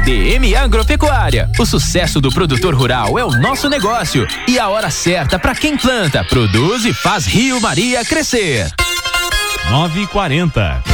DM Agropecuária. O sucesso do produtor rural é o nosso negócio e a hora certa para quem planta, produz e faz Rio Maria crescer. 9h40.